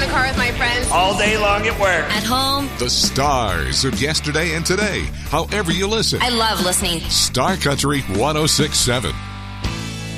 the car with my friends. All day long at work. At home. The stars of yesterday and today, however you listen. I love listening. Star Country 106.7.